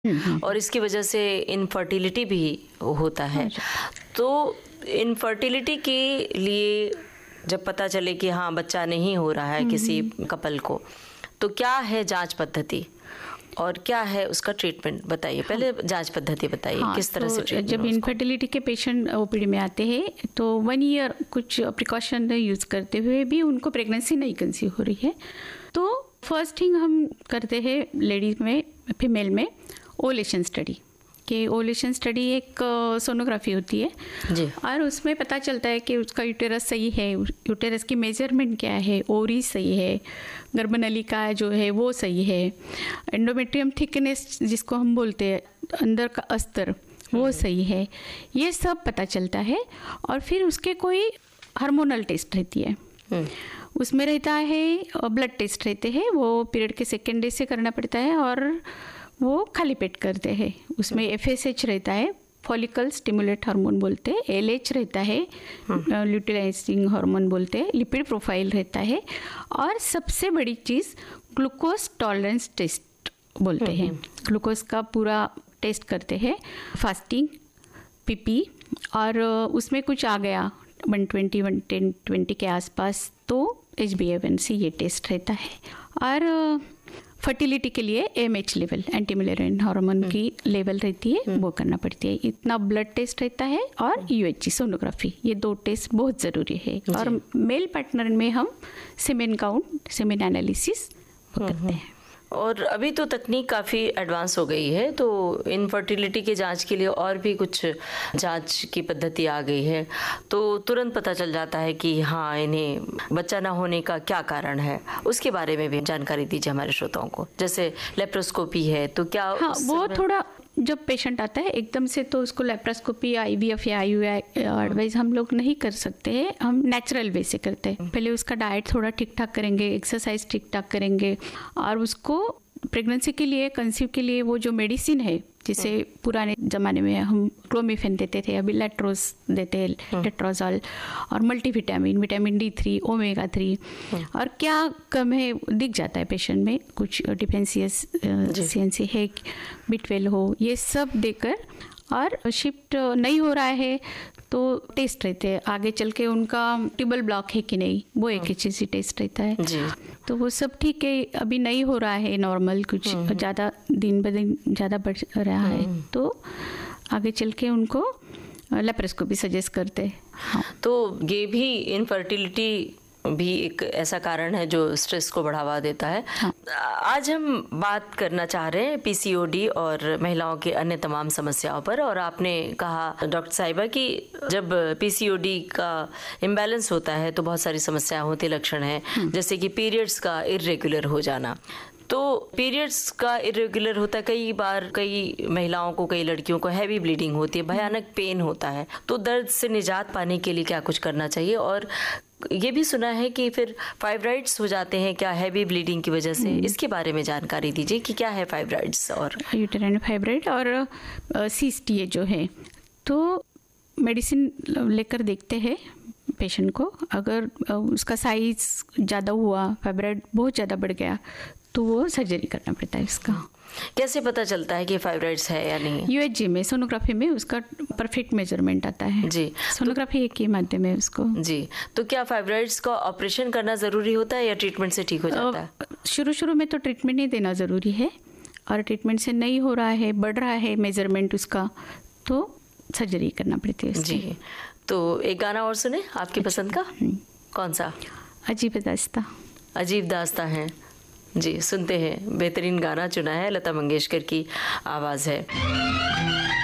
और इसकी वजह से इनफर्टिलिटी भी होता है। तो इनफर्टिलिटी के लिए जब पता चले कि हाँ बच्चा नहीं हो रहा है किसी कपल को, तो क्या है जांच पद्धति और क्या है उसका ट्रीटमेंट, बताइए। पहले जांच पद्धति बताइए, किस तरह से ट्रीटमेंट। जब इनफर्टिलिटी के पेशेंट ओपीडी में आते हैं तो 1 ईयर कुछ प्रिकॉशन यूज़ करते हुए भी उनको प्रेगनेंसी नहीं कंसीव हो रही है, तो फर्स्ट थिंग हम करते हैं लेडीज में, फीमेल में ओलेशन स्टडी। कि ओलेशन स्टडी एक सोनोग्राफी होती है जी। और उसमें पता चलता है कि उसका यूटेरस सही है, यूटेरस की मेजरमेंट क्या है, ओवरी सही है, गर्भनलिका जो है वो सही है, एंडोमेट्रियम थिकनेस जिसको हम बोलते हैं अंदर का अस्तर वो सही है, ये सब पता चलता है। और फिर उसके कोई हार्मोनल टेस्ट रहती है, उसमें रहता है ब्लड टेस्ट रहते हैं, वो पीरियड के सेकेंड डे से करना पड़ता है और वो खाली पेट करते हैं। उसमें FSH रहता है, फॉलिकल स्टिमुलेट हार्मोन बोलते हैं, LH रहता है, ल्यूटिलाइजिंग हार्मोन बोलते हैं, लिपिड प्रोफाइल रहता है, और सबसे बड़ी चीज़ ग्लूकोज टॉलरेंस टेस्ट बोलते हैं। ग्लूकोज का पूरा टेस्ट करते हैं, फास्टिंग, PP, और उसमें कुछ आ गया 120 110 के आसपास तो HbA1c ये टेस्ट रहता है। और फर्टिलिटी के लिए AMH लेवल, एंटी मिलेरियन हार्मोन की लेवल रहती है, वो करना पड़ती है। इतना ब्लड टेस्ट रहता है और UHG सोनोग्राफी, ये 2 टेस्ट बहुत ज़रूरी है। और मेल पार्टनर में हम सीमेन काउंट, सीमेन एनालिसिस करते हैं। और अभी तो तकनीक काफ़ी एडवांस हो गई है, तो इनफर्टिलिटी के जांच के लिए और भी कुछ जांच की पद्धति आ गई है, तो तुरंत पता चल जाता है कि हाँ इन्हें बच्चा ना होने का क्या कारण है। उसके बारे में भी जानकारी दीजिए हमारे श्रोताओं को। जैसे लेप्रोस्कोपी है तो क्या? हाँ, वो थोड़ा जब पेशेंट आता है एकदम से तो उसको लेप्रोस्कोपी, IVF या IUI एडवाइस हम लोग नहीं कर सकते हैं, हम नेचुरल वे से करते हैं। पहले उसका डाइट थोड़ा ठीक ठाक करेंगे, एक्सरसाइज ठीक ठाक करेंगे, और उसको प्रेगनेंसी के लिए, कंसीव के लिए वो जो मेडिसिन है, जिसे पुराने ज़माने में हम क्लोमिफेन देते थे, अभी लेट्रोज देते हैं, लेट्रोजॉल, और मल्टीविटामिन, विटामिन D3, ओमेगा 3, और क्या कम है दिख जाता है पेशेंट में, कुछ डिफेंसियंसी है, B12 हो, ये सब देकर, और शिफ्ट नहीं हो रहा है तो टेस्ट रहते हैं आगे चल के उनका ट्यूबल ब्लॉक है कि नहीं, वो एक HCG टेस्ट रहता है जी। तो वो सब ठीक है, अभी नहीं हो रहा है नॉर्मल, कुछ ज़्यादा दिन ब दिन ज़्यादा बढ़ रहा है तो आगे चल के उनको लेप्रोस्कोपी सजेस्ट करते हैं। हाँ। तो ये भी इनफर्टिलिटी भी एक ऐसा कारण है जो स्ट्रेस को बढ़ावा देता है। हाँ। आज हम बात करना चाह रहे हैं PCOD और महिलाओं के अन्य तमाम समस्याओं पर। और आपने कहा डॉक्टर साहिबा कि जब PCOD का इम्बैलेंस होता है तो बहुत सारी समस्याएं होती, लक्षण हैं, जैसे कि पीरियड्स का इर्रेगुलर हो जाना। तो पीरियड्स का इरेगुलर होता है, कई बार कई महिलाओं को, कई लड़कियों को हैवी ब्लीडिंग होती है, भयानक पेन होता है, तो दर्द से निजात पाने के लिए क्या कुछ करना चाहिए? और ये भी सुना है कि फिर फाइब्राइड्स हो जाते हैं क्या हैवी ब्लीडिंग की वजह से, इसके बारे में जानकारी दीजिए कि क्या है फाइब्राइड्स। और यूटेराइन फाइब्राइड और सिस्ट ये जो है, तो मेडिसिन लेकर देखते हैं पेशेंट को, अगर उसका साइज ज़्यादा हुआ, फाइब्राइड बहुत ज़्यादा बढ़ गया तो वो सर्जरी करना पड़ता है। इसका कैसे पता चलता है कि फाइब्राइड्स है या नहीं? UHG में, सोनोग्राफी में उसका परफेक्ट मेजरमेंट आता है जी। सोनोग्राफी एक ही माध्यम है उसको। जी। तो क्या फाइब्राइड्स का ऑपरेशन करना ज़रूरी होता है या ट्रीटमेंट से ठीक हो जाता है? शुरू में तो ट्रीटमेंट ही देना ज़रूरी है, और ट्रीटमेंट से नहीं हो रहा है, बढ़ रहा है मेजरमेंट उसका, तो सर्जरी करना पड़ती है उसकी। जी। तो एक गाना और सुने आपकी पसंद का, कौन सा? अजीब दास्तां। अजीब दास्तां है जी, सुनते हैं। बेहतरीन गाना चुना है, लता मंगेशकर की आवाज़ है।